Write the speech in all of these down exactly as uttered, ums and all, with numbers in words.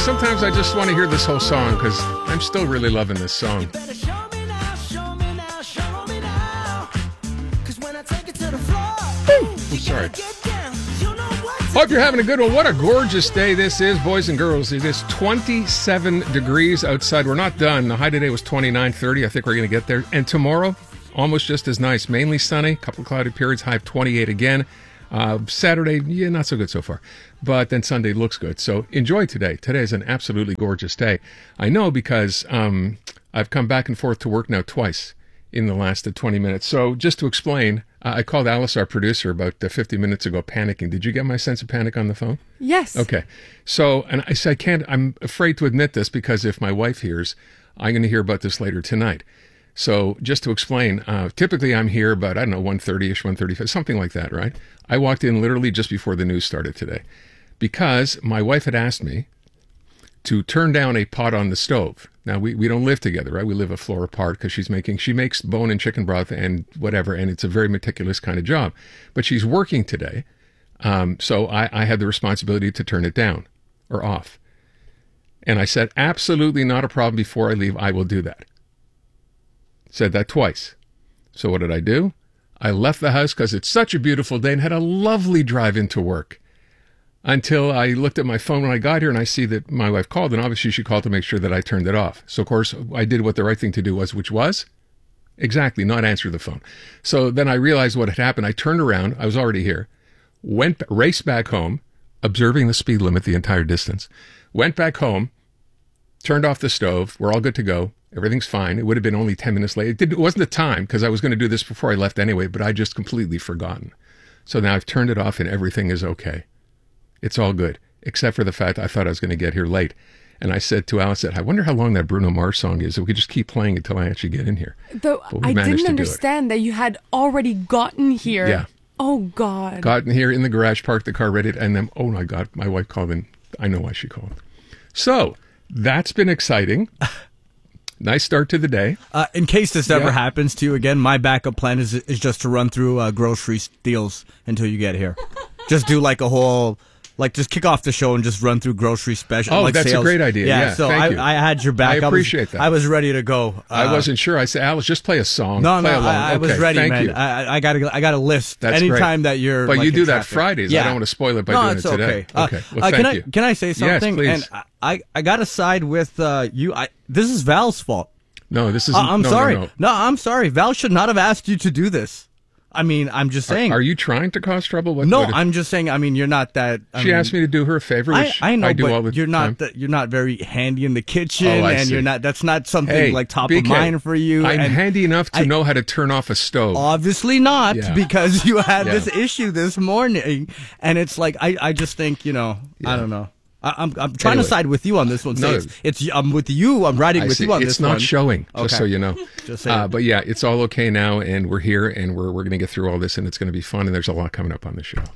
sometimes I just want to hear this whole song because I'm still really loving this song. I'm sorry. Hope you're having a good one. What a gorgeous day this is, boys and girls. It is twenty-seven degrees outside. We're not done. The high today was twenty-nine, thirty. I think we're going to get there. And tomorrow, almost just as nice. Mainly sunny, a couple of cloudy periods, high of twenty-eight again. Uh, Saturday, yeah, not so good so far. But then Sunday looks good. So enjoy today. Today is an absolutely gorgeous day. I know because um, I've come back and forth to work now twice in the last uh, twenty minutes. So just to explain, uh, I called Alice, our producer, about uh, fifty minutes ago panicking. Did you get my sense of panic on the phone? Yes. Okay. So, and I said, I can't, I'm afraid to admit this because if my wife hears, I'm going to hear about this later tonight. So just to explain, uh, typically I'm here about, I don't know, one thirty-ish, one thirty-five, something like that, right? I walked in literally just before the news started today because my wife had asked me to turn down a pot on the stove. Now, we, we don't live together, right? We live a floor apart because she's making, she makes bone and chicken broth and whatever, and it's a very meticulous kind of job. But she's working today, um, so I, I had the responsibility to turn it down or off. And I said, absolutely not a problem. Before I leave, I will do that. Said that twice. So what did I do? I left the house because it's such a beautiful day and had a lovely drive into work until I looked at my phone when I got here and I see that my wife called, and obviously she called to make sure that I turned it off. So, of course, I did what the right thing to do was, which was exactly not answer the phone. So then I realized what had happened. I turned around. I was already here. Went, raced back home, observing the speed limit the entire distance. Went back home, turned off the stove. We're all good to go. Everything's fine. It would have been only ten minutes late. It, didn't, it wasn't the time because I was going to do this before I left anyway, but I just completely forgotten. So now I've turned it off and everything is okay. It's all good, except for the fact I thought I was going to get here late. And I said to Alice, I wonder how long that Bruno Mars song is. If we could just keep playing until I actually get in here. Though I didn't understand that you had already gotten here. Yeah. Oh, God. Gotten here in the garage, parked the car, ready, and then, oh, my God, my wife called in. I know why she called. So that's been exciting. Nice start to the day. Uh, in case this ever yeah. happens to you again, my backup plan is is just to run through uh, grocery deals until you get here. Just do like a whole, like just kick off the show and just run through grocery specials. Oh, like that's sales. a great idea. Yeah, yeah so thank I, you. I had your back. I appreciate I was, that. I was ready to go. Uh, I wasn't sure. I said, Alice, just play a song. No, play no, along. I, I okay, was ready, thank man. You. I, I got a, I got a list. That's Anytime great. that you're. But like, you do that traffic. Fridays. Yeah. I don't want to spoil it by no, doing it's it today. Okay. Okay. Uh, Well, uh, thank can I you. can I say something? Yes, please. And I I got to side with uh, you. I this is Val's fault. No, this is. Uh, I'm no, sorry. No, no. no, I'm sorry. Val should not have asked you to do this. I mean, I'm just saying. Are, are you trying to cause trouble? What, no, what, I'm just saying. I mean, you're not that. I she mean, asked me to do her a favor, which I, I know, I do but all the you're not. time. The, you're not very handy in the kitchen, Oh, I and see. you're not. That's not something Hey, like top B K, of mind for you. I'm and handy enough to I- know how to turn off a stove. Obviously not, Yeah. because you had Yeah. this issue this morning, and it's like I, I just think you know. Yeah. I don't know. I, I'm I'm trying Anyway. to side with you on this one. No. Say it's, it's I'm with you. I'm riding I with see. you on it's this not one. showing, just Okay. so you know. Just saying. Uh, but yeah, it's all okay now, and we're here, and we're we're going to get through all this, and it's going to be fun, and there's a lot coming up on the show.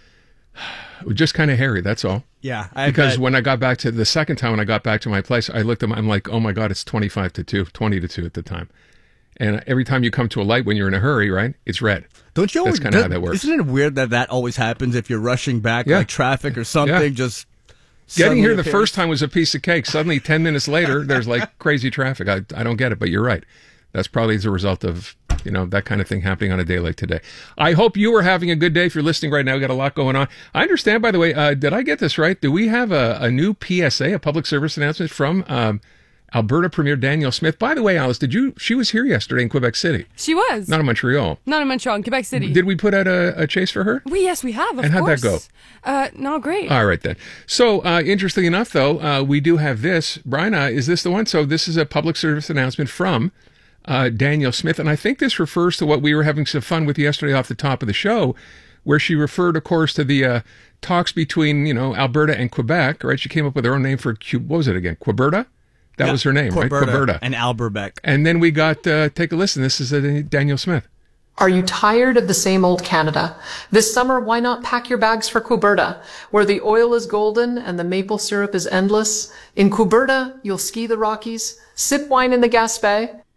Just kind of hairy, that's all. Yeah, I Because bet. when I got back to the second time, when I got back to my place, I looked at my, I'm like, oh my God, it's twenty-five to two, twenty to two at the time. And every time you come to a light when you're in a hurry, right, it's red. Don't you always? That's kind of how that works. Isn't it weird that that always happens if you're rushing back, Yeah. like traffic or something? Yeah. Just Getting here the appears. first time was a piece of cake. Suddenly, ten minutes later, there's like crazy traffic. I, I don't get it, but you're right. That's probably as a result of, you know, that kind of thing happening on a day like today. I hope you are having a good day. If you're listening right now, we got a lot going on. I understand, by the way, uh, did I get this right? Do we have a, a new P S A, a public service announcement from um, Alberta Premier Danielle Smith? By the way, Alice, did you? She was here yesterday in Quebec City, She was. not in Montreal. Not in Montreal, in Quebec City. Did we put out a, a chase for her? we, yes, we have, of And how'd that course. Uh, no, great. All right, then. So, uh, interestingly enough, though, uh, we do have this. Brian, uh, is this the one? So this is a public service announcement from uh, Danielle Smith, and I think this refers to what we were having some fun with yesterday off the top of the show, where she referred, of course, to the uh, talks between, you know, Alberta and Quebec, right? She came up with her own name for, Q- what was it again? Queberta? That Yeah, was her name, right? Queberta Queberta. and Alberbeck. And then we got, uh, take a listen. This is uh, Danielle Smith. Are you tired of the same old Canada? This summer, why not pack your bags for Queberta, where the oil is golden and the maple syrup is endless? In Queberta, you'll ski the Rockies, sip wine in the Gaspé,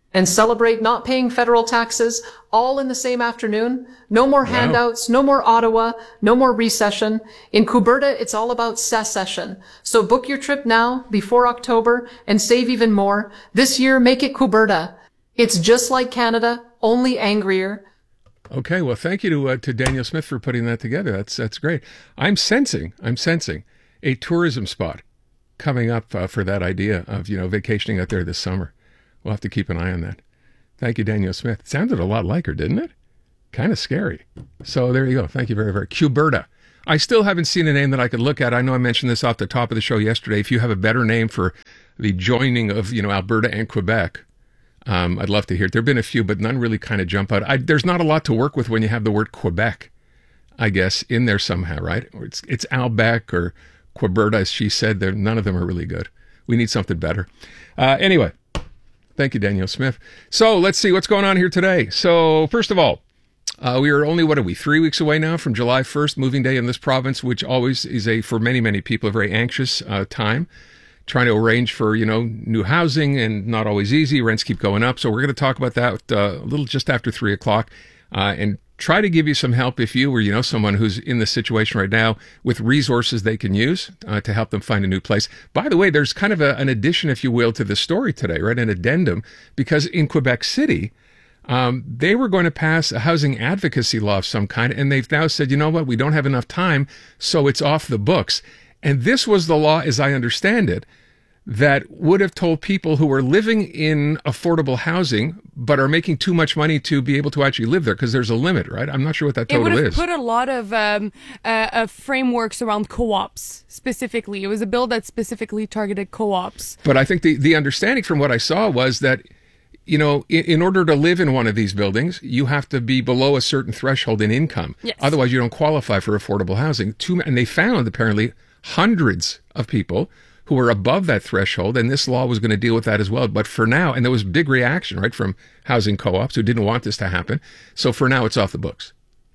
and celebrate not paying federal taxes all in the same afternoon. No more Wow. handouts, no more Ottawa, no more recession. In Cuberta, it's all about secession. So book your trip now before October and save even more. This year, make it Cuberta. It's just like Canada, only angrier. Okay, well, thank you to uh, to Danielle Smith for putting that together. That's that's great. I'm sensing, I'm sensing a tourism spot coming up uh, for that idea of, you know, vacationing out there this summer. We'll have to keep an eye on that. Thank you, Danielle Smith. It sounded a lot like her, didn't it? Kind of scary. So there you go. Thank you very, very. Cuberta. I still haven't seen a name that I could look at. I know I mentioned this off the top of the show yesterday. If you have a better name for the joining of, you know, Alberta and Quebec, Um, I'd love to hear it. There have been a few, but none really kind of jump out. I, there's not a lot to work with when you have the word Quebec, I guess, in there somehow, right? Or it's it's Albec or Queberta, as she said. They're, none of them are really good. We need something better. Uh, anyway, thank you, Danielle Smith. So let's see what's going on here today. So first of all, uh, we are only, what are we, three weeks away now from July first, moving day in this province, which always is a, for many, many people, a very anxious uh, time. Trying to arrange for, you know, new housing and not always easy. Rents keep going up. So we're going to talk about that uh, a little just after three o'clock uh, and try to give you some help if you or you know someone who's in this situation right now with resources they can use uh, to help them find a new place. By the way, there's kind of a, an addition, if you will, to the story today, right? An addendum, because in Quebec City, um, they were going to pass a housing advocacy law of some kind. And they've now said, you know what, we don't have enough time, so it's off the books. And this was the law, as I understand it, that would have told people who are living in affordable housing but are making too much money to be able to actually live there, because there's a limit, right? I'm not sure what that total is. It would have is. put a lot of um, uh, uh, frameworks around co-ops specifically. It was a bill that specifically targeted co-ops. But I think the, the understanding from what I saw was that, you know, in, in order to live in one of these buildings, you have to be below a certain threshold in income. Yes. Otherwise, you don't qualify for affordable housing. Two, and they found, apparently, hundreds of people who were above that threshold, and this law was going to deal with that as well. But for now, and there was big reaction, right, from housing co-ops who didn't want this to happen. So for now, it's off the books.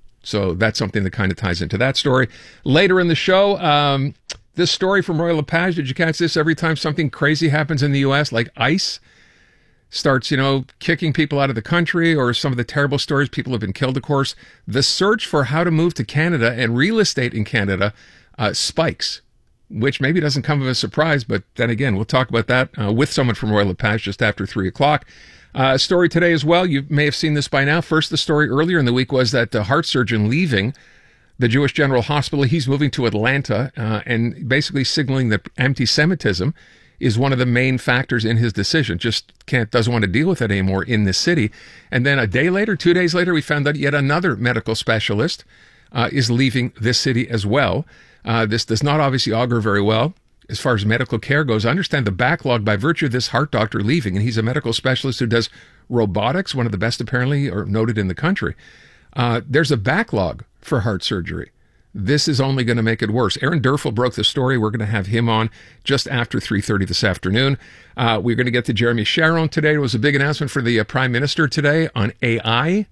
So that's something that kind of ties into that story. Later in the show, um, this story from Roy Lepage, did you catch this? Every time something crazy happens in the U S, like ICE starts, you know, kicking people out of the country, or some of the terrible stories, people have been killed, of course, the search for how to move to Canada and real estate in Canada uh, spikes, which maybe doesn't come as a surprise, but then again, we'll talk about that uh, with someone from Roy Lepage just after three o'clock. Uh, story today as well, you may have seen this by now. First, the story earlier in the week was that the heart surgeon leaving the Jewish General Hospital, he's moving to Atlanta, uh, and basically signaling that anti-Semitism is one of the main factors in his decision. Just can't, doesn't want to deal with it anymore in this city. And then a day later, two days later, we found out yet another medical specialist uh, is leaving this city as well. Uh, this does not obviously augur very well as far as medical care goes. I understand the backlog by virtue of this heart doctor leaving, and he's a medical specialist who does robotics, one of the best apparently, or noted in the country. Uh, there's a backlog for heart surgery. This is only going to make it worse. Aaron Durfel broke the story. We're going to have him on just after three thirty this afternoon. Uh, we're going to get to Jeremy Sharon today. It was a big announcement for the uh, Prime Minister today on A I,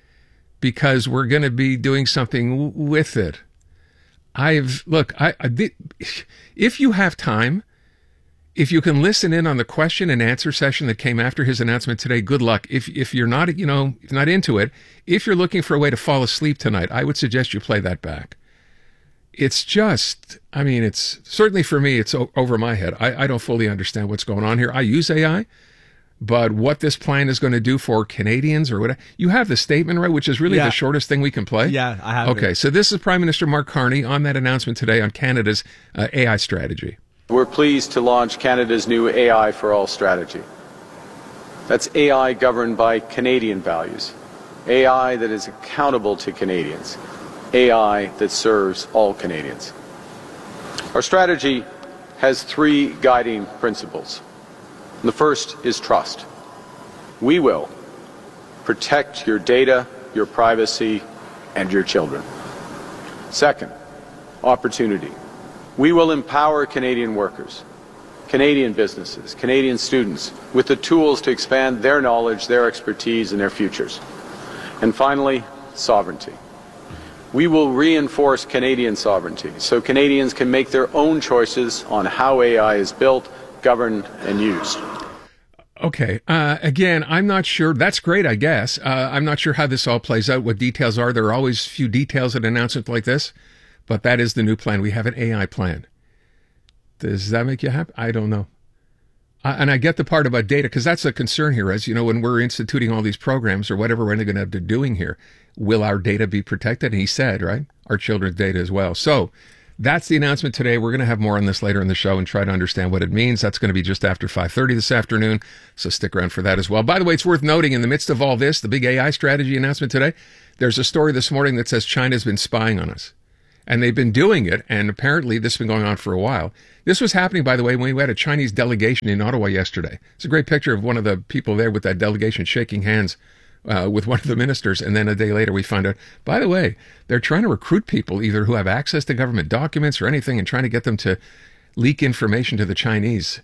because we're going to be doing something w- with it. I've, look, I, I, if you have time, if you can listen in on the question and answer session that came after his announcement today, good luck. If if you're not, you know, not into it, if you're looking for a way to fall asleep tonight, I would suggest you play that back. It's just, I mean, it's certainly for me, it's o- over my head. I, I don't fully understand what's going on here. I use A I, but what this plan is going to do for Canadians or whatever, you have the statement, right, which is really Yeah. the shortest thing we can play? Yeah, I have Okay, it. so this is Prime Minister Mark Carney on that announcement today on Canada's uh, A I strategy. We're pleased to launch Canada's new A I for All strategy. That's A I governed by Canadian values, A I that is accountable to Canadians, A I that serves all Canadians. Our strategy has three guiding principles. The first is trust. We will protect your data, your privacy, and your children. Second, opportunity. We will empower Canadian workers, Canadian businesses, Canadian students with the tools to expand their knowledge, their expertise, and their futures. And finally, sovereignty. We will reinforce Canadian sovereignty so Canadians can make their own choices on how A I is built, governed, and used. Okay. Uh, again, I'm not sure. That's great, I guess. Uh, I'm not sure how this all plays out, what details are. There are always few details at an announcement like this, but that is the new plan. We have an A I plan. Does that make you happy? I don't know. Uh, and I get the part about data, because that's a concern here. As you know, when we're instituting all these programs or whatever we're going to be doing here, will our data be protected? And he said, right, our children's data as well. So that's the announcement today. We're going to have more on this later in the show and try to understand what it means. That's going to be just after five thirty this afternoon, so stick around for that as well. By the way, it's worth noting, in the midst of all this, the big A I strategy announcement today, there's a story this morning that says China's been spying on us. And they've been doing it, and apparently this has been going on for a while. This was happening, by the way, when we had a Chinese delegation in Ottawa yesterday. It's a great picture of one of the people there with that delegation shaking hands uh, with one of the ministers, and then a day later we find out, by the way, they're trying to recruit people either who have access to government documents or anything and trying to get them to leak information to the Chinese.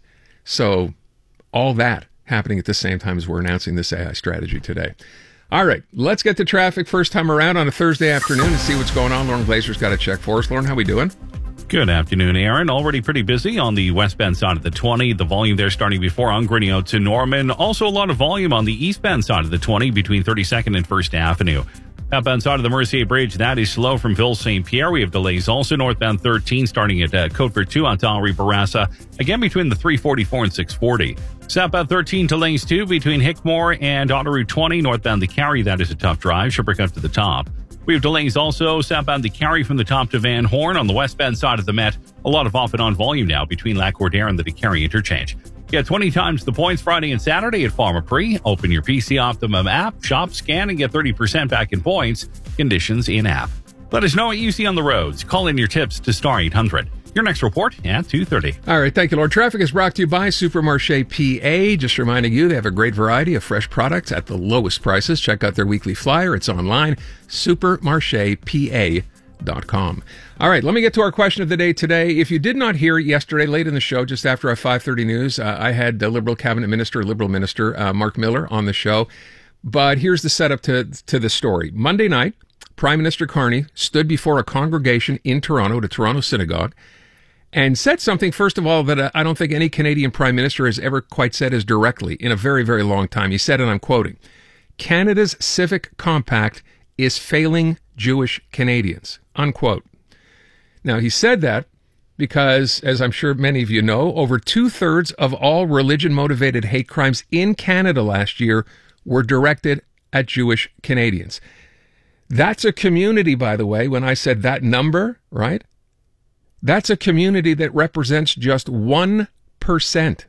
So all that happening at the same time as we're announcing this A I strategy today. All right, let's get to traffic first time around on a Thursday afternoon and see what's going on. Lauren Glazer's got a check for us. Lauren, how we doing? Good afternoon, Aaron. Already pretty busy on the westbound side of the twenty. The volume there starting before Ongrinio to Norman. Also a lot of volume on the eastbound side of the twenty between thirty-second and First Avenue. Outbound side of the Mercier Bridge, that is slow from Ville Saint Pierre. We have delays also northbound thirteen starting at uh, Côte Vertu on Tallery Barassa. Again, between the three forty-four and six forty. Southbound thirteen to lanes two between Hickmore and Autoroute twenty. Northbound the Carry, that is a tough drive. Shipwreck to the top. We have delays also southbound the Carry from the top to Van Horn. On the westbound side of the Met, a lot of off and on volume now between Lac-Cordaire and the DeCarry interchange. Get twenty times the points Friday and Saturday at Pharmaprix. Open your P C Optimum app, shop, scan, and get thirty percent back in points. Conditions in app. Let us know what you see on the roads. Call in your tips to star eight hundred. Your next report at two thirty. All right, thank you, Lord. Traffic is brought to you by Supermarché P A. Just reminding you, they have a great variety of fresh products at the lowest prices. Check out their weekly flyer. It's online, supermarché p a dot com. All right, let me get to our question of the day today. If you did not hear it yesterday, late in the show, just after our five thirty news, uh, I had the Liberal Cabinet Minister, Liberal Minister uh, Mark Miller on the show. But here's the setup to, to the story. Monday night, Prime Minister Carney stood before a congregation in Toronto, at a Toronto synagogue, and said something, first of all, that uh, I don't think any Canadian Prime Minister has ever quite said as directly in a very, very long time. He said, and I'm quoting, "Canada's civic compact is failing Jewish Canadians," unquote. Now, he said that because, as I'm sure many of you know, over two-thirds of all religion-motivated hate crimes in Canada last year were directed at Jewish Canadians. That's a community, by the way, when I said that number, right? That's a community that represents just one percent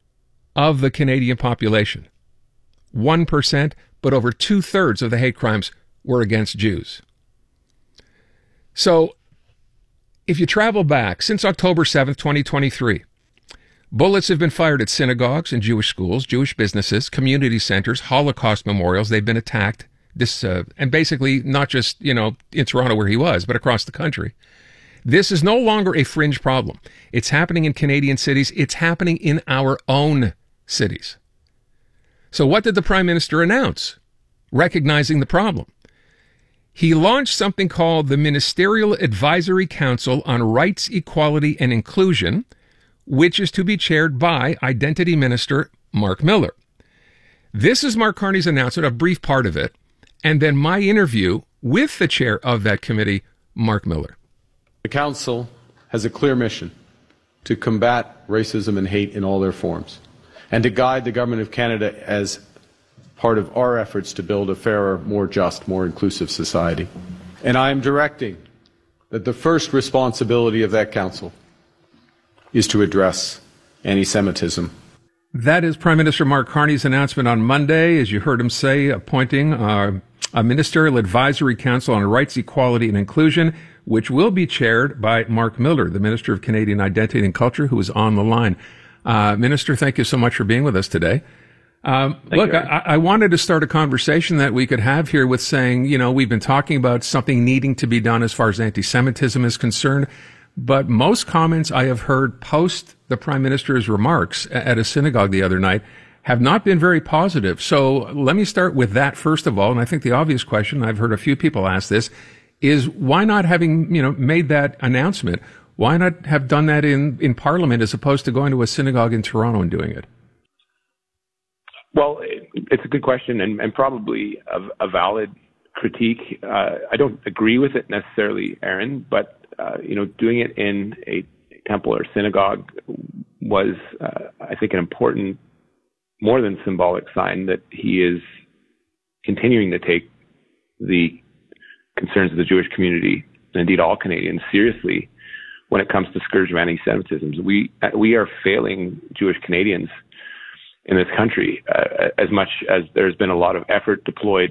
of the Canadian population. one percent, but over two-thirds of the hate crimes were against Jews. So, if you travel back, since October seventh, twenty twenty-three, bullets have been fired at synagogues and Jewish schools, Jewish businesses, community centers, Holocaust memorials. They've been attacked. This, uh, and basically not just, you know, in Toronto where he was, but across the country. This is no longer a fringe problem. It's happening in Canadian cities. It's happening in our own cities. So what did the Prime Minister announce, recognizing the problem? He launched something called the Ministerial Advisory Council on Rights, Equality and Inclusion, which is to be chaired by Identity Minister Mark Miller. This is Mark Carney's announcement, a brief part of it, and then my interview with the chair of that committee, Mark Miller. The Council has a clear mission to combat racism and hate in all their forms, and to guide the Government of Canada as part of our efforts to build a fairer, more just, more inclusive society. And I am directing that the first responsibility of that Council is to address anti-Semitism. That is Prime Minister Mark Carney's announcement on Monday, as you heard him say, appointing uh, a Ministerial Advisory Council on Rights, Equality and Inclusion, which will be chaired by Mark Miller, the Minister of Canadian Identity and Culture, who is on the line. Uh, Minister, thank you so much for being with us today. Um, look, you, I, I wanted to start a conversation that we could have here with saying, you know, we've been talking about something needing to be done as far as anti-Semitism is concerned, but most comments I have heard post the Prime Minister's remarks at a synagogue the other night have not been very positive. So let me start with that first of all, and I think the obvious question, I've heard a few people ask this, is why not having, you know, made that announcement, why not have done that in, in Parliament as opposed to going to a synagogue in Toronto and doing it? Well, it, it's a good question and, and probably a, a valid critique. Uh, I don't agree with it necessarily, Aaron, but uh, you know, doing it in a temple or synagogue was, uh, I think, an important, more than symbolic sign that he is continuing to take the concerns of the Jewish community, and indeed all Canadians, seriously when it comes to scourge of anti-Semitism. We we are failing Jewish Canadians in this country uh, as much as there's been a lot of effort deployed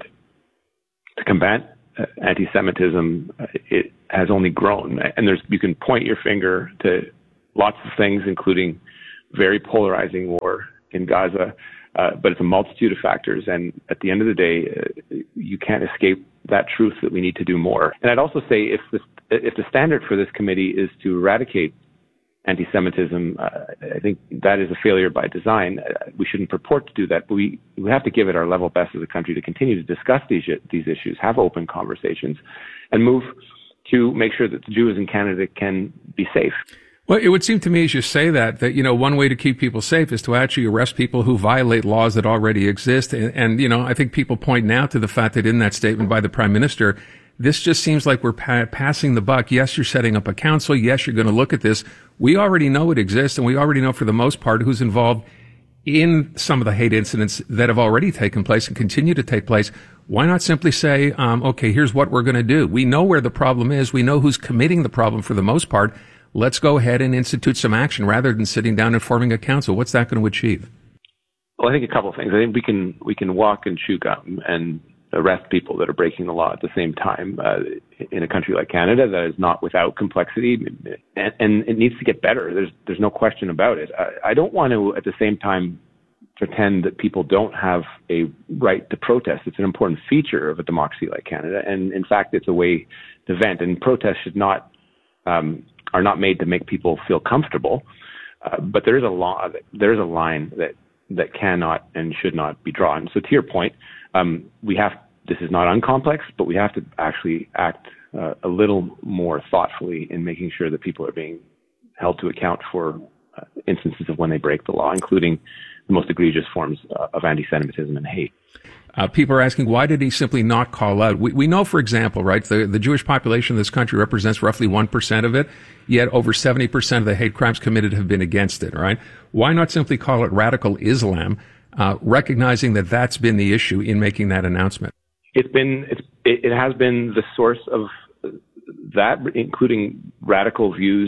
to combat uh, anti-Semitism. Uh, it has only grown, and there's you can point your finger to lots of things, including very polarizing war in Gaza, uh, but it's a multitude of factors. And at the end of the day, uh, you can't escape that truth that we need to do more. And I'd also say if the if the standard for this committee is to eradicate anti-Semitism, uh, I think that is a failure by design. Uh, we shouldn't purport to do that, but we, we have to give it our level best as a country to continue to discuss these these issues, have open conversations, and move to make sure that the Jews in Canada can be safe. Well, it would seem to me as you say that, that, you know, one way to keep people safe is to actually arrest people who violate laws that already exist. And, and you know, I think people point now to the fact that in that statement by the Prime Minister, this just seems like we're pa- passing the buck. Yes, you're setting up a council. Yes, you're going to look at this. We already know it exists, and we already know for the most part who's involved in some of the hate incidents that have already taken place and continue to take place. Why not simply say, um, okay, here's what we're going to do. We know where the problem is. We know who's committing the problem for the most part. Let's go ahead and institute some action rather than sitting down and forming a council. What's that going to achieve? Well, I think a couple of things. I think we can we can walk and chew gum and arrest people that are breaking the law at the same time uh, in a country like Canada that is not without complexity, and, and it needs to get better. There's there's no question about it. I, I don't want to at the same time pretend that people don't have a right to protest. It's an important feature of a democracy like Canada, and in fact, it's a way to vent. And protests should not um, are not made to make people feel comfortable. Uh, but there is a law. There is a line that that cannot and should not be drawn. So to your point, um, we have. This is not uncomplex, but we have to actually act uh, a little more thoughtfully in making sure that people are being held to account for uh, instances of when they break the law, including the most egregious forms uh, of anti-Semitism and hate. Uh, people are asking, why did he simply not call out? We, we know, for example, right, the, the Jewish population in this country represents roughly one percent of it, yet over seventy percent of the hate crimes committed have been against it, right? Why not simply call it radical Islam, uh, recognizing that that's been the issue in making that announcement? It's been, it's, it has been the source of that, including radical views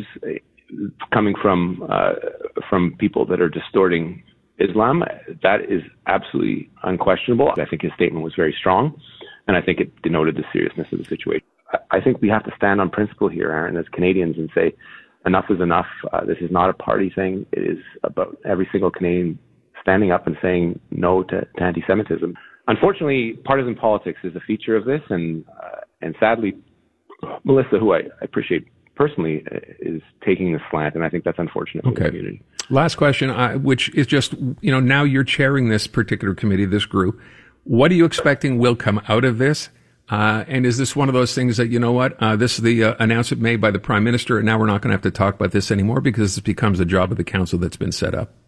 coming from uh, from people that are distorting Islam. That is absolutely unquestionable. I think his statement was very strong, and I think it denoted the seriousness of the situation. I think we have to stand on principle here, Aaron, as Canadians, and say enough is enough. Uh, this is not a party thing. It is about every single Canadian standing up and saying no to, to anti-Semitism. Unfortunately, partisan politics is a feature of this, and uh, and sadly, Melissa, who I, I appreciate personally, uh, is taking the slant, and I think that's unfortunate for okay. the community. Last question, uh, which is just, you know, now you're chairing this particular committee, this group. What are you expecting will come out of this? Uh, and is this one of those things that, you know what, uh, this is the uh, announcement made by the Prime Minister, and now we're not going to have to talk about this anymore because this becomes the job of the council that's been set up?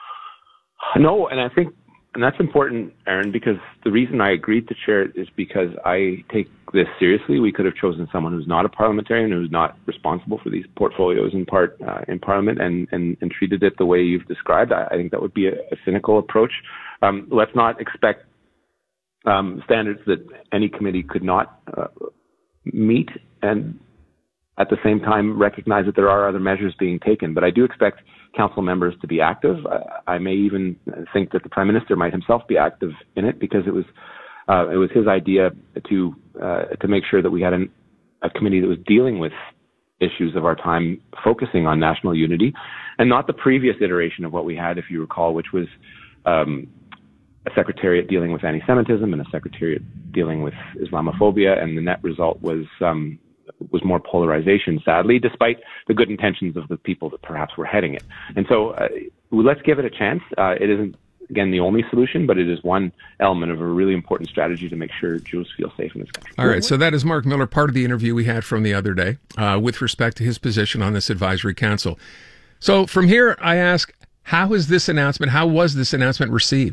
No, and I think And that's important, Aaron, because the reason I agreed to chair it is because I take this seriously. We could have chosen someone who's not a parliamentarian, who's not responsible for these portfolios in part uh, in Parliament, and, and, and treated it the way you've described. I, I think that would be a, a cynical approach. Um, let's not expect um, standards that any committee could not uh, meet, and at the same time recognize that there are other measures being taken. But I do expect council members to be active. I, I may even think that the Prime Minister might himself be active in it, because it was uh, it was his idea to uh, to make sure that we had an, a committee that was dealing with issues of our time, focusing on national unity, and not the previous iteration of what we had, if you recall, which was um, a secretariat dealing with anti-Semitism and a secretariat dealing with Islamophobia, and the net result was um, was more polarization, sadly, despite the good intentions of the people that perhaps were heading it. And so uh, let's give it a chance. Uh, it isn't, again, the only solution, but it is one element of a really important strategy to make sure Jews feel safe in this country. All right, so that is Mark Miller, part of the interview we had from the other day uh, with respect to his position on this advisory council. So from here, I ask, how is this announcement, how was this announcement received?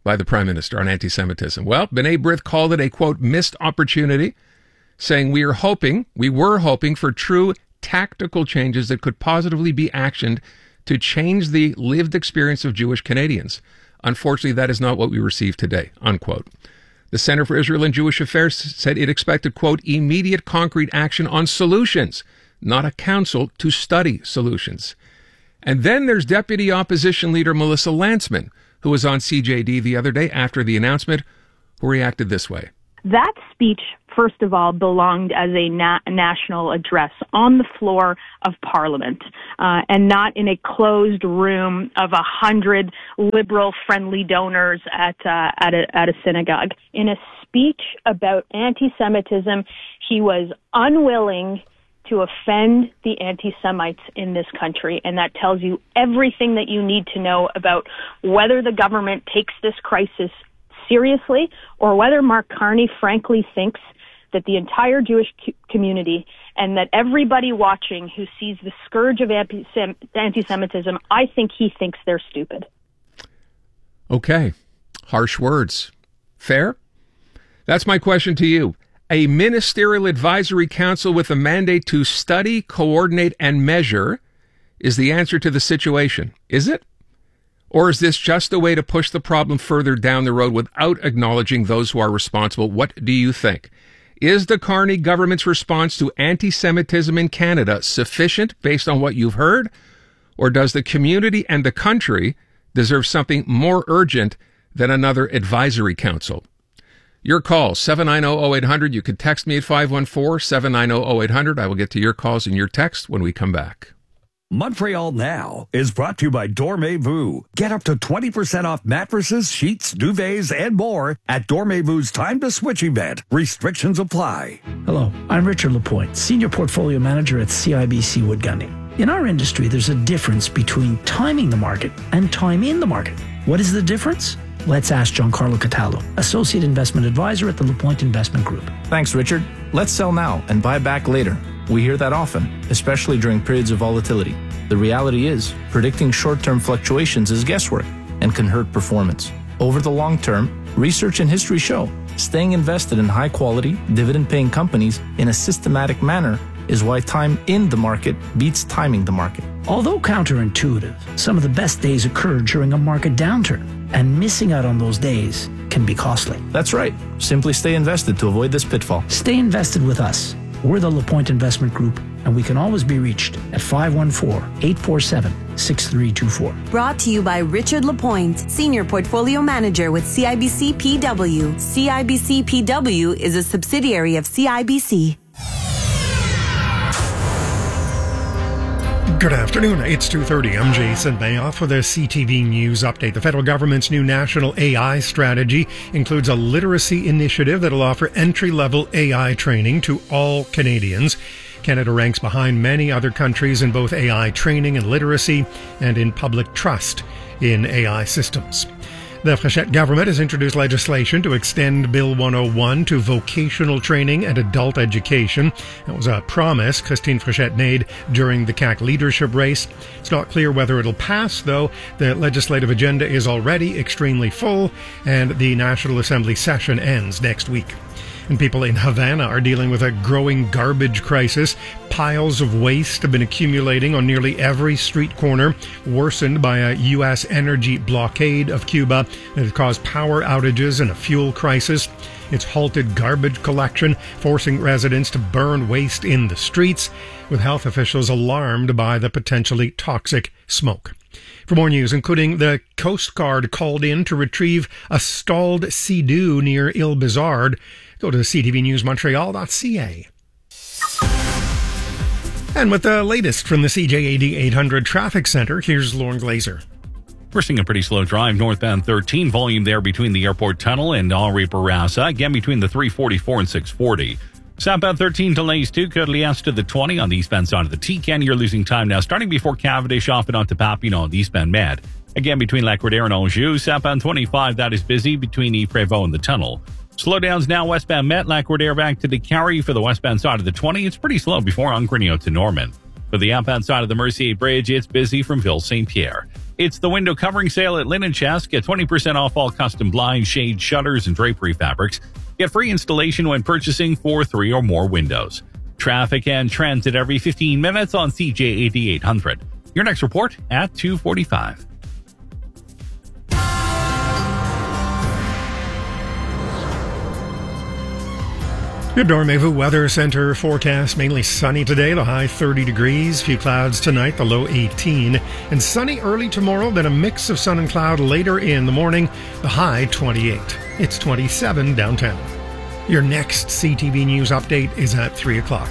by the Prime Minister on anti-Semitism. Well, B'nai B'rith called it a, quote, missed opportunity, saying we are hoping, we were hoping for true tactical changes that could positively be actioned to change the lived experience of Jewish Canadians. Unfortunately, that is not what we received today, unquote. The Center for Israel and Jewish Affairs said it expected, quote, immediate concrete action on solutions, not a council to study solutions. And then there's Deputy Opposition Leader Melissa Lantsman, who was on C J D the other day after the announcement, who reacted this way. That speech, first of all, belonged as a na- national address on the floor of Parliament, uh, and not in a closed room of a hundred liberal-friendly donors at uh, at a at a synagogue. In a speech about anti-Semitism, he was unwilling to offend the anti-Semites in this country, and that tells you everything that you need to know about whether the government takes this crisis seriously or whether Mark Carney frankly thinks that the entire Jewish community and that everybody watching who sees the scourge of anti-Semitism, I think he thinks they're stupid. Okay. Harsh words. Fair? That's my question to you. A ministerial advisory council with a mandate to study, coordinate, and measure is the answer to the situation. Is it? Or is this just a way to push the problem further down the road without acknowledging those who are responsible? What do you think? Is the Carney government's response to anti-Semitism in Canada sufficient based on what you've heard? Or does the community and the country deserve something more urgent than another advisory council? Your call, seven nine zero, zero eight hundred. You can text me at five one four, seven nine zero, zero eight hundred. I will get to your calls and your text when we come back. Montreal Now is brought to you by Dormez-vous. Get up to twenty percent off mattresses, sheets, duvets, and more at Dormez-vou's Time to Switch event. Restrictions apply. Hello, I'm Richard Lapointe, Senior Portfolio Manager at C I B C Wood Gundy. In our industry, there's a difference between timing the market and time in the market. What is the difference? Let's ask Giancarlo Cataldo, Associate Investment Advisor at the Lapointe Investment Group. Thanks, Richard. Let's sell now and buy back later. We hear that often, especially during periods of volatility. The reality is, predicting short-term fluctuations is guesswork and can hurt performance. Over the long term, research and history show staying invested in high-quality, dividend-paying companies in a systematic manner is why time in the market beats timing the market. Although counterintuitive, some of the best days occur during a market downturn, and missing out on those days can be costly. That's right. Simply stay invested to avoid this pitfall. Stay invested with us. We're the Lapointe Investment Group, and we can always be reached at five one four, eight four seven, six three two four. Brought to you by Richard Lapointe, Senior Portfolio Manager with C I B C P W. C I B C P W is a subsidiary of C I B C. Good afternoon. It's two thirty. I'm Jason Bayoff with a C T V News update. The federal government's new national A I strategy includes a literacy initiative that'll offer entry-level A I training to all Canadians. Canada ranks behind many other countries in both A I training and literacy and in public trust in A I systems. The Frechette government has introduced legislation to extend Bill one oh one to vocational training and adult education. That was a promise Christine Frechette made during the C A Q leadership race. It's not clear whether it'll pass, though. The legislative agenda is already extremely full, and the National Assembly session ends next week. And people in Havana are dealing with a growing garbage crisis. Piles of waste have been accumulating on nearly every street corner, worsened by a U S energy blockade of Cuba that has caused power outages and a fuel crisis. It's halted garbage collection, forcing residents to burn waste in the streets, with health officials alarmed by the potentially toxic smoke. For more news, including the Coast Guard called in to retrieve a stalled Sea-Doo near Ile Bizard, go to c t v news montreal dot c a. And with the latest from the C J A D eight hundred Traffic Center, here's Lauren Glazer. We're seeing a pretty slow drive northbound thirteen, volume there between the airport tunnel and Henri Bourassa, again between the three forty-four and six forty. Southbound thirteen delays too, Côte-Liesse to the twenty on the eastbound side of the T. Ken, you're losing time now, starting before Cavendish off and onto Papineau on the eastbound Med. Again between Lac-Rodère and Anjou, southbound twenty-five, that is busy between Yves-Prévost and the tunnel. Slowdowns now westbound Met, Lac-Rodère back to the Carry for the westbound side of the twenty. It's pretty slow before Ungrigno to Norman. For the outbound side of the Mercier Bridge, it's busy from Ville Saint Pierre. It's the window covering sale at Linen Chest. Get twenty percent off all custom blinds, shades, shutters, and drapery fabrics. Get free installation when purchasing for three or more windows. Traffic and transit every fifteen minutes on C J A D eight hundred. Your next report at two forty-five. Your Dormevu Weather Center forecast: mainly sunny today, the high thirty degrees. Few clouds tonight, the low eighteen. And sunny early tomorrow, then a mix of sun and cloud later in the morning, the high twenty-eight. It's twenty-seven downtown. Your next C T V News update is at three o'clock.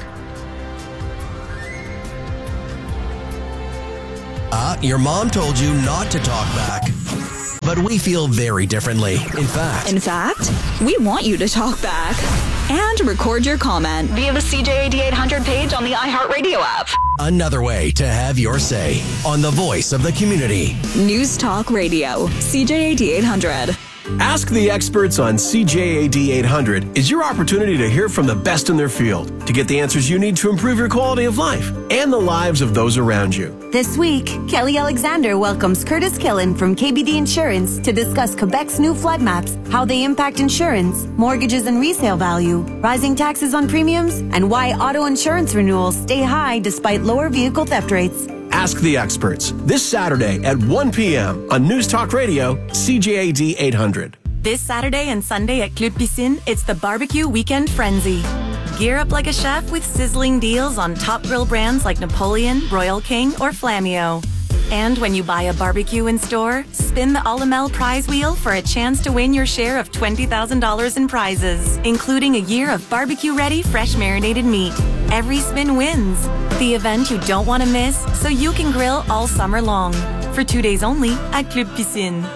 Uh, your mom told you not to talk back. But we feel very differently. In fact. In fact, we want you to talk back and record your comment via the C J A D eight hundred page on the iHeartRadio app. Another way to have your say on the voice of the community. News Talk Radio, C J A D eight hundred. Ask the Experts on C J A D eight hundred is your opportunity to hear from the best in their field, to get the answers you need to improve your quality of life and the lives of those around you. This week, Kelly Alexander welcomes Curtis Killen from K B D Insurance to discuss Quebec's new flood maps, how they impact insurance, mortgages and resale value, rising taxes on premiums, and why auto insurance renewals stay high despite lower vehicle theft rates. Ask the Experts this Saturday at one p.m. on News Talk Radio, C J A D eight hundred. This Saturday and Sunday at Club Piscine, it's the Barbecue Weekend Frenzy. Gear up like a chef with sizzling deals on top grill brands like Napoleon, Royal King, or Flammio. And when you buy a barbecue in store, spin the Alamel prize wheel for a chance to win your share of twenty thousand dollars in prizes, including a year of barbecue-ready, fresh marinated meat. Every spin wins. The event you don't want to miss, so you can grill all summer long. For two days only at Club Piscine.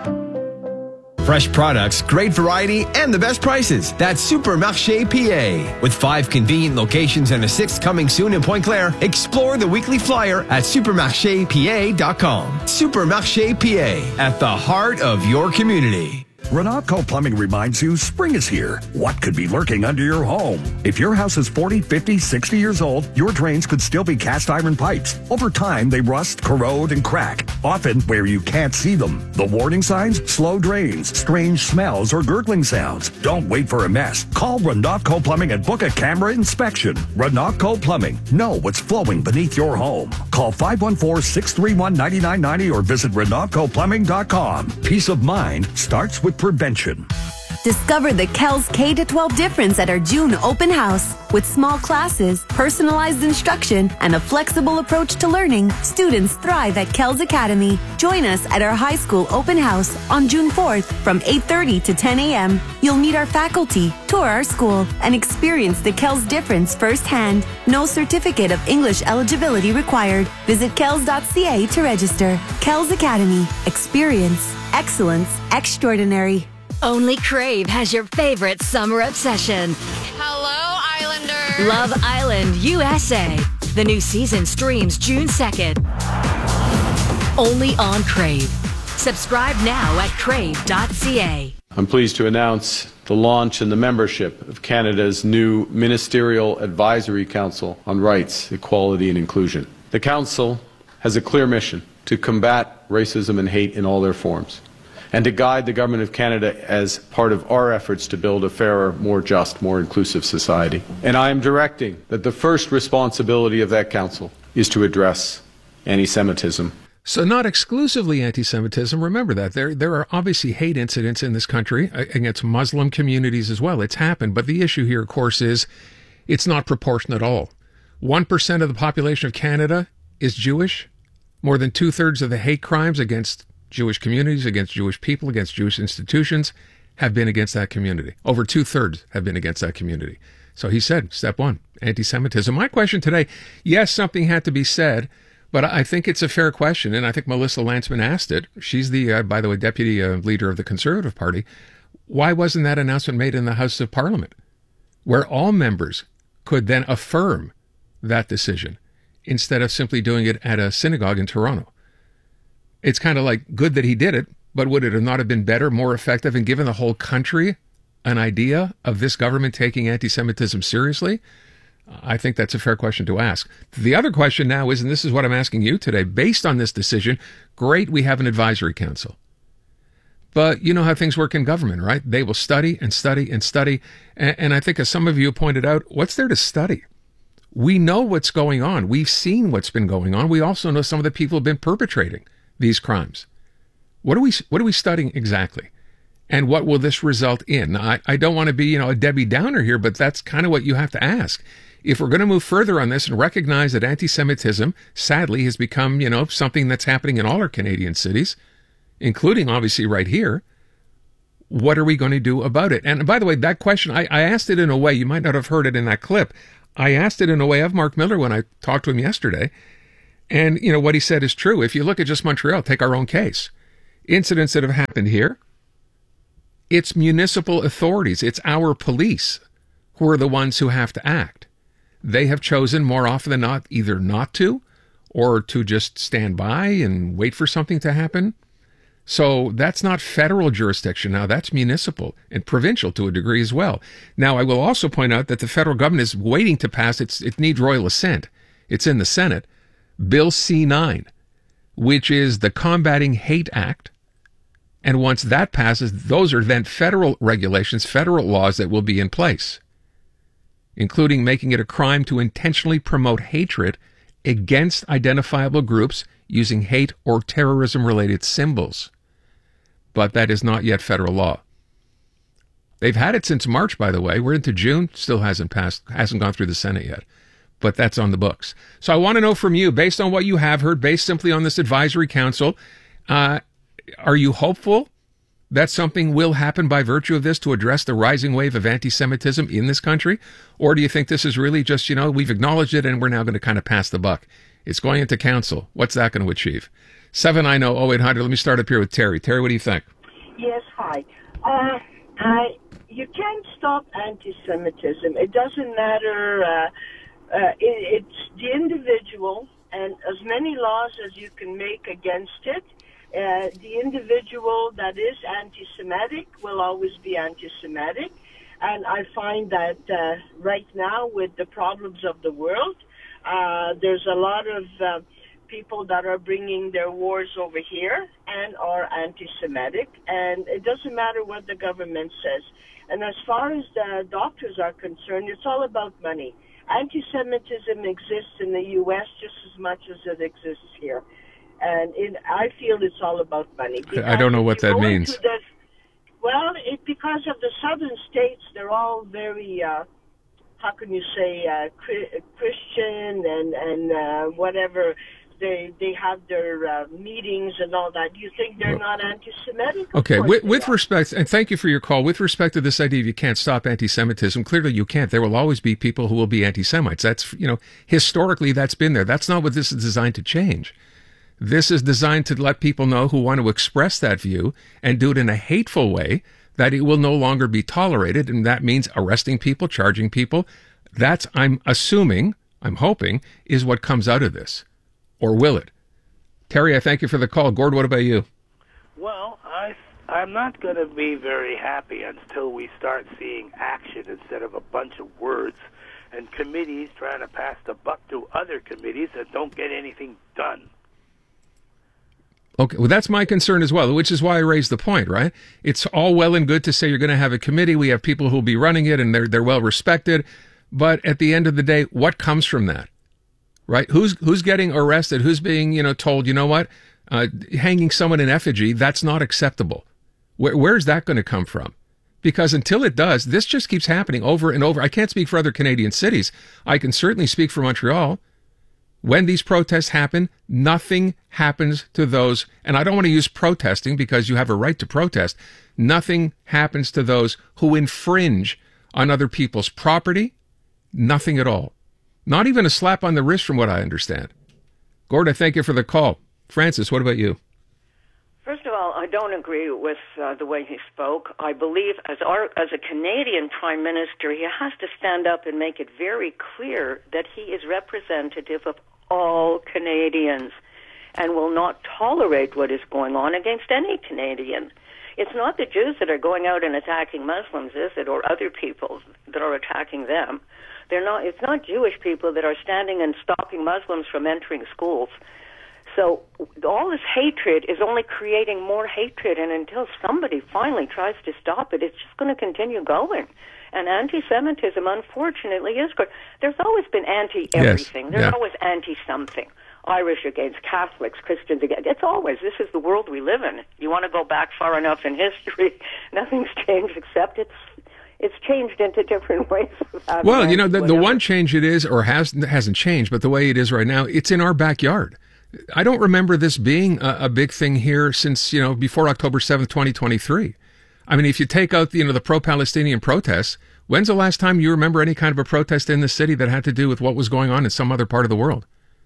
Fresh products, great variety, and the best prices. That's Supermarché P A. With five convenient locations and a sixth coming soon in Pointe-Claire, explore the weekly flyer at supermarché p a dot com. Supermarché P A, at the heart of your community. Renatco Plumbing reminds you spring is here. What could be lurking under your home? If your house is forty, fifty, sixty years old, your drains could still be cast iron pipes. Over time, they rust, corrode, and crack, often where you can't see them. The warning signs? Slow drains, strange smells, or gurgling sounds. Don't wait for a mess. Call Renatco Plumbing and book a camera inspection. Renatco Plumbing. Know what's flowing beneath your home. Call five one four, six three one, nine nine nine zero or visit renatco plumbing dot com. Peace of mind starts with prevention. Discover the Kel's K to twelve difference at our June open house. With small classes, personalized instruction, and a flexible approach to learning, students thrive at Kel's Academy. Join us at our high school open house on June fourth from eight thirty to ten a.m. You'll meet our faculty, tour our school, and experience the Kel's difference firsthand. No certificate of English eligibility required. Visit kels dot c a to register. Kel's Academy. Experience. Excellence. Extraordinary. Only Crave has your favorite summer obsession. Hello, Islander. Love Island U S A. The new season streams June second. Only on Crave. Subscribe now at crave dot c a. I'm pleased to announce the launch and the membership of Canada's new Ministerial Advisory Council on Rights, Equality and Inclusion. The Council has a clear mission to combat racism and hate in all their forms, and to guide the Government of Canada as part of our efforts to build a fairer, more just, more inclusive society. And I am directing that the first responsibility of that Council is to address anti-Semitism. So not exclusively anti-Semitism. Remember that. There there are obviously hate incidents in this country against Muslim communities as well. It's happened. But the issue here, of course, is it's not proportionate at all. one percent of the population of Canada is Jewish. More than two-thirds of the hate crimes against Jewish communities, against Jewish people, against Jewish institutions have been against that community. Over two-thirds have been against that community. So he said, step one, anti-Semitism. My question today, yes, something had to be said, but I think it's a fair question, and I think Melissa Lantsman asked it. She's the, uh, by the way, deputy uh, leader of the Conservative Party. Why wasn't that announcement made in the House of Parliament, where all members could then affirm that decision instead of simply doing it at a synagogue in Toronto? It's kind of like good that he did it, but would it have not have been better, more effective, and given the whole country an idea of this government taking anti-Semitism seriously? I think that's a fair question to ask. The other question now is, and this is what I'm asking you today, based on this decision, great, we have an advisory council. But you know how things work in government, right? They will study and study and study. And, and I think, as some of you pointed out, what's there to study? We know what's going on. We've seen what's been going on. We also know some of the people who have been perpetrating these crimes. What are we, what are we studying exactly? And what will this result in? Now, I, I don't want to be, you know, a Debbie Downer here, but that's kind of what you have to ask. If we're going to move further on this and recognize that anti-Semitism, sadly, has become, you know, something that's happening in all our Canadian cities, including obviously right here, what are we going to do about it? And by the way, that question, I, I asked it in a way, you might not have heard it in that clip. I asked it in a way of Mark Miller when I talked to him yesterday. And, you know, what he said is true. If you look at just Montreal, take our own case. Incidents that have happened here, it's municipal authorities, it's our police who are the ones who have to act. They have chosen more often than not either not to or to just stand by and wait for something to happen. So that's not federal jurisdiction now, that's municipal and provincial to a degree as well. Now, I will also point out that the federal government is waiting to pass, it's, it needs royal assent. It's in the Senate, Bill C nine, which is the Combating Hate Act. And once that passes, those are then federal regulations, federal laws that will be in place, including making it a crime to intentionally promote hatred against identifiable groups using hate or terrorism-related symbols. But that is not yet federal law. They've had it since March, by the way. We're into June, still hasn't passed, hasn't gone through the Senate yet. But that's on the books. So I want to know from you, based on what you have heard, based simply on this advisory council, uh, are you hopeful that something will happen by virtue of this to address the rising wave of anti-Semitism in this country? Or do you think this is really just, you know, we've acknowledged it and we're now going to kind of pass the buck? It's going into council. What's that going to achieve? seven nine zero, oh eight hundred. Let me start up here with Terry. Terry, what do you think? Yes, hi. Uh, I, you can't stop anti-Semitism. It doesn't matter. Uh, uh, it, it's the individual, and as many laws as you can make against it. Uh, the individual that is anti-Semitic will always be anti-Semitic. And I find that uh, right now, with the problems of the world, uh, there's a lot of uh, people that are bringing their wars over here and are anti-Semitic. And it doesn't matter what the government says. And as far as the doctors are concerned, it's all about money. Anti-Semitism exists in the U S just as much as it exists here. And it, I feel it's all about money. I don't know what that means. The, well, it, because of the southern states, they're all very, uh, how can you say, uh, Christian and, and uh, whatever. They they have their uh, meetings and all that. Do you think they're not anti-Semitic? Okay, with, with respect, and thank you for your call, with respect to this idea of you can't stop anti-Semitism, clearly you can't. There will always be people who will be anti-Semites. That's, you know, historically that's been there. That's not what this is designed to change. This is designed to let people know who want to express that view and do it in a hateful way that it will no longer be tolerated, and that means arresting people, charging people. That's, I'm assuming, I'm hoping, is what comes out of this. Or will it? Terry, I thank you for the call. Gord, what about you? Well, I, I'm not going to be very happy until we start seeing action instead of a bunch of words and committees trying to pass the buck to other committees that don't get anything done. Okay, well, that's my concern as well, which is why I raised the point, right? It's all well and good to say you're going to have a committee. We have people who will be running it, and they're they're well respected. But at the end of the day, what comes from that? Right? Who's who's getting arrested? Who's being, you know, told, you know what, uh, hanging someone in effigy, that's not acceptable. Where, where's that going to come from? Because until it does, this just keeps happening over and over. I can't speak for other Canadian cities. I can certainly speak for Montreal. When these protests happen, nothing happens to those, and I don't want to use protesting because you have a right to protest. Nothing happens to those who infringe on other people's property. Nothing at all. Not even a slap on the wrist, from what I understand. Gordon, thank you for the call. Francis, what about you? First of all, I don't agree with uh, the way he spoke. I believe as our, as a Canadian Prime Minister, he has to stand up and make it very clear that he is representative of all Canadians and will not tolerate what is going on against any Canadian. It's not the Jews that are going out and attacking Muslims, is it, or other people that are attacking them. They're not. It's not Jewish people that are standing and stopping Muslims from entering schools. So all this hatred is only creating more hatred, and until somebody finally tries to stop it, it's just going to continue going. And anti-Semitism, unfortunately, is good. There's always been anti-everything. Yes. There's Yeah. always anti-something. Irish against Catholics, Christians against... It's always, this is the world we live in. You want to go back far enough in history, nothing's changed except it's it's changed into different ways. Of Well, you know, the, the whatever. one change it is, or has, hasn't changed, but the way it is right now, it's in our backyard. I don't remember this being a, a big thing here since, you know, before October seventh, twenty twenty-three. I mean, if you take out, you know, the pro-Palestinian protests, when's the last time you remember any kind of a protest in the city that had to do with what was going on in some other part of the world?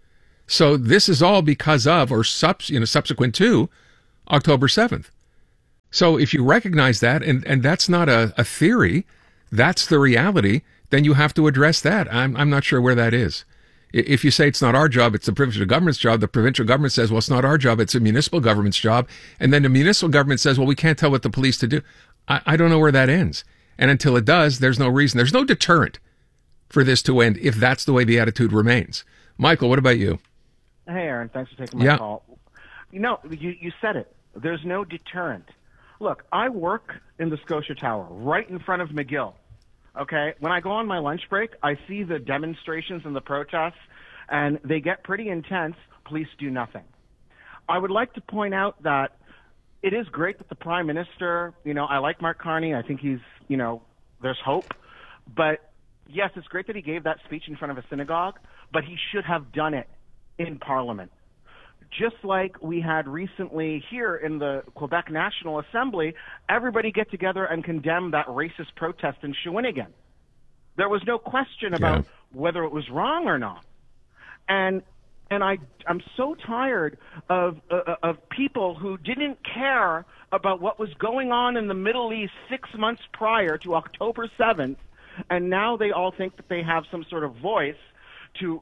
So this is all because of, or subs, you know, subsequent to October seventh. So if you recognize that, and, and that's not a, a theory, that's the reality, then you have to address that. I'm, I'm not sure where that is. If you say it's not our job, it's the provincial government's job, the provincial government says, well, it's not our job, it's the municipal government's job. And then the municipal government says, well, we can't tell what the police to do. I, I don't know where that ends. And until it does, there's no reason. There's no deterrent for this to end if that's the way the attitude remains. Michael, what about you? Hey, Aaron, thanks for taking my Yeah. call. You know, you, you said it. There's no deterrent. Look, I work in the Scotia Tower, right in front of McGill. Okay? When I go on my lunch break, I see the demonstrations and the protests, and they get pretty intense. Police do nothing. I would like to point out that it is great that the Prime Minister, you know, I like Mark Carney. I think he's, you know, there's hope. But, yes, it's great that he gave that speech in front of a synagogue, but he should have done it in Parliament. Just like we had recently here in the Quebec National Assembly, everybody get together and condemn that racist protest in Shawinigan. There was no question about Yeah. whether it was wrong or not. And and I I'm so tired of uh, of people who didn't care about what was going on in the Middle East six months prior to October seventh, and now they all think that they have some sort of voice to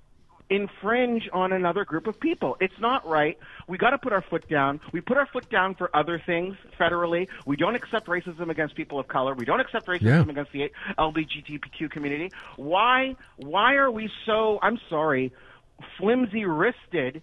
infringe on another group of people. It's not right. We got to put our foot down. We put our foot down for other things federally. We don't accept racism against people of color. We don't accept racism Yeah. against the L G B T Q community. Why? Why are we so? I'm sorry, flimsy-wristed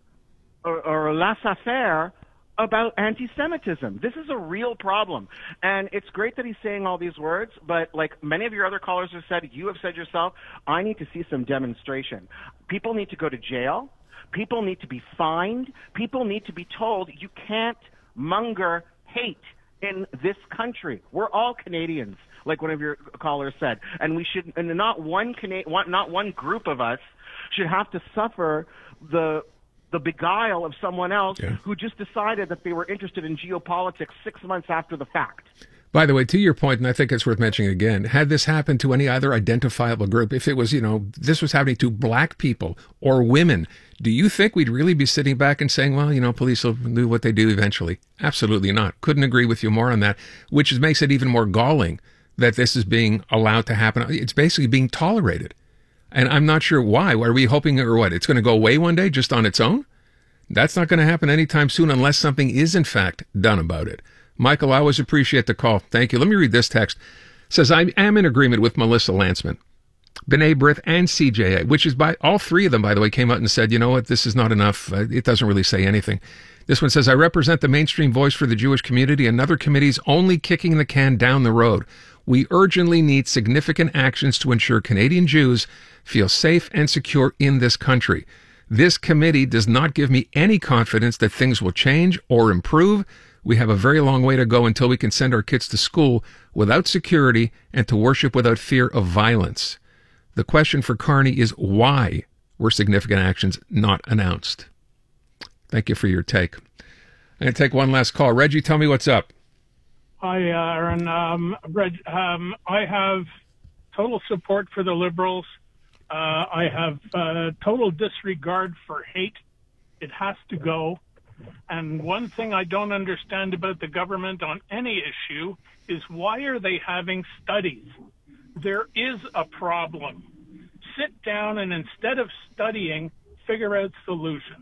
or, or laissez-faire about anti-Semitism? This is a real problem, and it's great that he's saying all these words, but like many of your other callers have said, you have said yourself, I need to see some demonstration. People need to go to jail. People need to be fined. People need to be told you can't monger hate in this country. We're all Canadians, like one of your callers said, and we should, and not one Cana- one, not one group of us should have to suffer the the beguile of someone else Yeah. who just decided that they were interested in geopolitics six months after the fact. By the way, to your point, and I think it's worth mentioning again, had this happened to any other identifiable group, if it was, you know, this was happening to black people or women, do you think we'd really be sitting back and saying, well, you know, police will do what they do eventually? Absolutely not. Couldn't agree with you more on that, which is, makes it even more galling that this is being allowed to happen. It's basically being tolerated. And I'm not sure why. Are we hoping, or what, it's going to go away one day just on its own? That's not going to happen anytime soon unless something is, in fact, done about it. Michael, I always appreciate the call. Thank you. Let me read this text. It says, I am in agreement with Melissa Lantzman, B'nai B'rith, and C J A, which is by all three of them, by the way, came out and said, you know what, this is not enough. Uh, it doesn't really say anything. This one says, I represent the mainstream voice for the Jewish community. Another committee's only kicking the can down the road. We urgently need significant actions to ensure Canadian Jews feel safe and secure in this country. This committee does not give me any confidence that things will change or improve. We have a very long way to go until we can send our kids to school without security and to worship without fear of violence. The question for Carney is, why were significant actions not announced? Thank you for your take. I'm going to take one last call. Reggie, tell me what's up. Hi, uh, Aaron. Um, Reg, um, I have total support for the Liberals. Uh, I have uh, total disregard for hate. It has to go. And one thing I don't understand about the government on any issue is, why are they having studies? There is a problem. Sit down and, instead of studying, figure out solutions.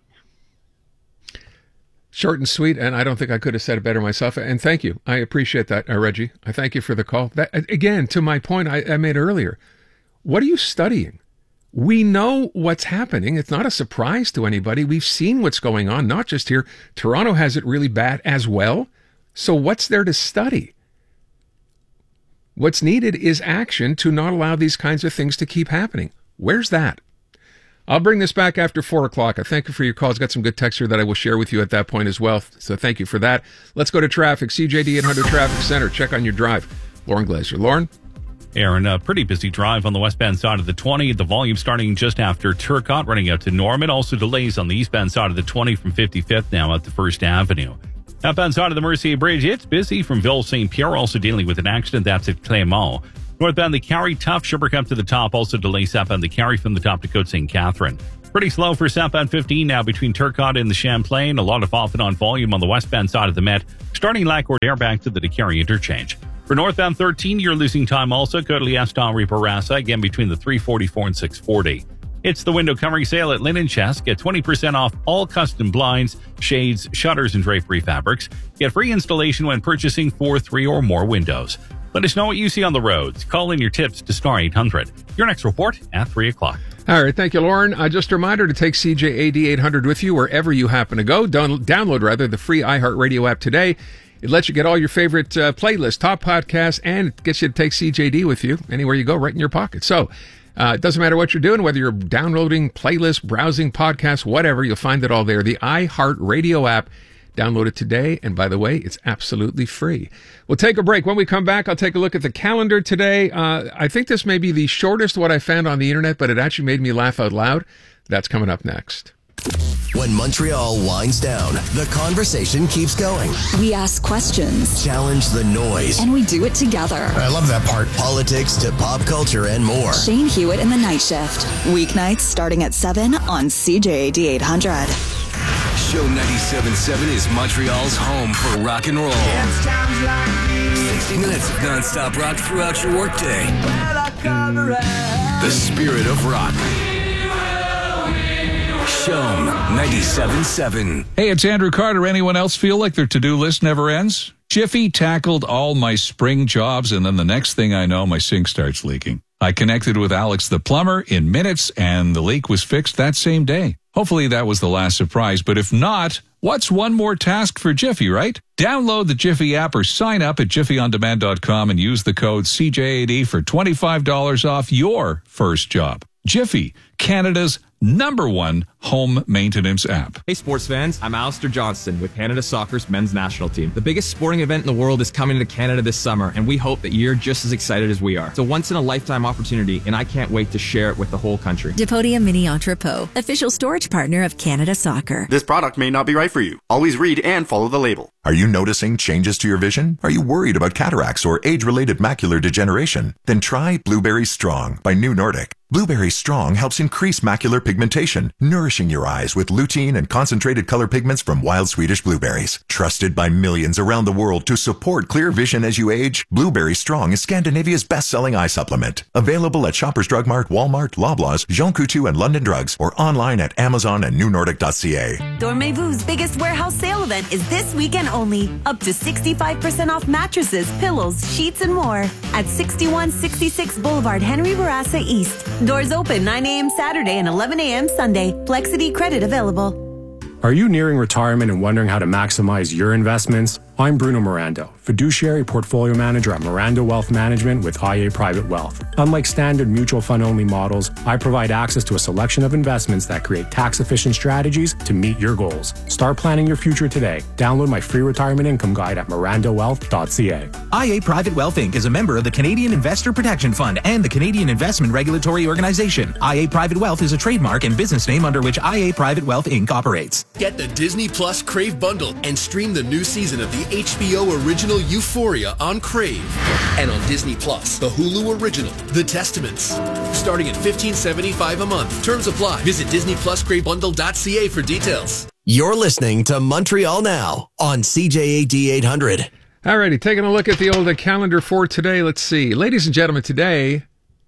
Short and sweet, and I don't think I could have said it better myself. And thank you. I appreciate that, uh, Reggie. I thank you for the call. That, again, to my point I, I made earlier, What are you studying? We know what's happening. It's not a surprise to anybody. We've seen what's going on, not just here. Toronto has it really bad as well. So what's there to study? What's needed is action to not allow these kinds of things to keep happening. Where's that? I'll bring this back after four o'clock. I thank you for your calls. Got some good texts here that I will share with you at that point as well. So thank you for that. Let's go to traffic. C J D eight hundred Traffic Center. Check on your drive. Lauren Glazer. Lauren? Aaron, a pretty busy drive on the westbound side of the twenty. The volume starting just after Turcotte, running out to Norman. Also delays on the eastbound side of the twenty from fifty-fifth now out to First Avenue. Outbound side of the Mercier Bridge, it's busy from Ville Saint Pierre, also dealing with an accident. That's at Clément. Northbound the Carry, tough. Sherbrooke up to the top. Also delays southbound the Carry from the top to Côte Saint Catherine. Pretty slow for southbound fifteen now between Turcotte and the Champlain. A lot of off and on volume on the westbound side of the Met. Starting Lac-Cordaire back to the DeCarry interchange. For northbound thirteen, you're losing time also. Côte-Lieston, Riparassa, again between the three forty-four and six forty. It's the window covering sale at Linen Chest. Get twenty percent off all custom blinds, shades, shutters, and drapery fabrics. Get free installation when purchasing four, three, or more windows. Let us know what you see on the roads. Call in your tips to Star eight hundred. Your next report at three o'clock. All right, thank you, Lauren. Uh, just a reminder to take C J A D eight hundred with you wherever you happen to go. Down- download, rather, the free iHeartRadio app today. It lets you get all your favorite uh, playlists, top podcasts, and it gets you to take C J D with you anywhere you go, right in your pocket. So uh, it doesn't matter what you're doing, whether you're downloading playlists, browsing podcasts, whatever, you'll find it all there. The iHeartRadio app. Download it today. And by the way, it's absolutely free. We'll take a break. When we come back, I'll take a look at the calendar today. Uh, I think this may be the shortest what I found on the internet, but it actually made me laugh out loud. That's coming up next. When Montreal winds down, the conversation keeps going. We ask questions, challenge the noise, and we do it together. I love that part. Politics to pop culture and more. Shane Hewitt in the Night Shift. Weeknights starting at seven on C J A D eight hundred. Show ninety-seven point seven is Montreal's home for rock and roll. sixty minutes of non-stop rock throughout your workday. The spirit of rock. Show ninety-seven point seven. Hey, it's Andrew Carter. Anyone else feel like their to-do list never ends? Jiffy tackled all my spring jobs, and then the next thing I know, my sink starts leaking. I connected with Alex the plumber in minutes, and the leak was fixed that same day. Hopefully that was the last surprise, but if not, what's one more task for Jiffy, right? Download the Jiffy app or sign up at jiffy on demand dot com and use the code C J A D for twenty-five dollars off your first job. Jiffy, Canada's number one home maintenance app. Hey sports fans, I'm Alistair Johnston with Canada Soccer's men's national team. The biggest sporting event in the world is coming to Canada this summer, and we hope that you're just as excited as we are. It's a once-in-a-lifetime opportunity, and I can't wait to share it with the whole country. Depodia Mini Entrepot, official storage partner of Canada Soccer. This product may not be right for you. Always read and follow the label. Are you noticing changes to your vision? Are you worried about cataracts or age-related macular degeneration? Then try Blueberry Strong by New Nordic. Blueberry Strong helps increase macular pigmentation, nourishing your eyes with lutein and concentrated color pigments from wild Swedish blueberries. Trusted by millions around the world to support clear vision as you age, Blueberry Strong is Scandinavia's best-selling eye supplement. Available at Shoppers Drug Mart, Walmart, Loblaws, Jean Coutu, and London Drugs, or online at Amazon and new nordic dot c a. Dormez-Vous's biggest warehouse sale event is this weekend only. Up to sixty-five percent off mattresses, pillows, sheets, and more at sixty-one sixty-six Boulevard, Henry Bourassa East. Doors open nine a.m. Saturday and eleven a.m. Sunday. Flexity credit available. Are you nearing retirement and wondering how to maximize your investments? I'm Bruno Mirando, fiduciary portfolio manager at Mirando Wealth Management with I A Private Wealth. Unlike standard mutual fund-only models, I provide access to a selection of investments that create tax-efficient strategies to meet your goals. Start planning your future today. Download my free retirement income guide at mirando wealth dot c a. I A Private Wealth Incorporated is a member of the Canadian Investor Protection Fund and the Canadian Investment Regulatory Organization. I A Private Wealth is a trademark and business name under which I A Private Wealth Incorporated operates. Get the Disney Plus Crave bundle and stream the new season of the H B O original Euphoria on Crave. And on Disney Plus, the Hulu original, The Testaments. Starting at fifteen seventy-five a month. Terms apply. Visit disney plus crave bundle dot c a for details. You're listening to Montreal Now on C J A D eight hundred. Alrighty, taking a look at the old calendar for today. Let's see. Ladies and gentlemen, today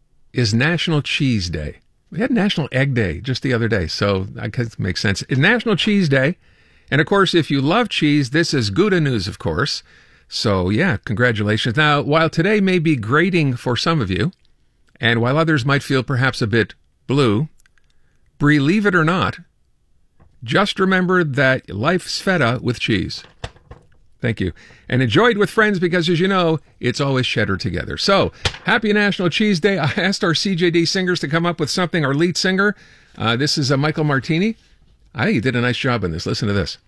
is National Cheese Day. We had National Egg Day just the other day, so I guess it makes sense. It's National Cheese Day. And, of course, if you love cheese, this is Gouda news, of course. So, yeah, congratulations. Now, while today may be grating for some of you, And while others might feel perhaps a bit blue, believe it or not, just remember that life's feta with cheese. Thank you. And enjoy it with friends because, as you know, it's always cheddar together. So, happy National Cheese Day. I asked our C J D singers to come up with something. Our lead singer, uh, this is uh, Michael Martini. I think he did a nice job in this. Listen to this.